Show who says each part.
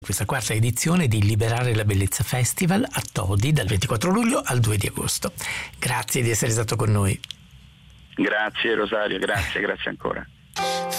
Speaker 1: questa quarta edizione di Liberare la Bellezza Festival a Todi dal 24 luglio al 2 di agosto. Grazie di essere stato con noi.
Speaker 2: Grazie Rosario, grazie ancora.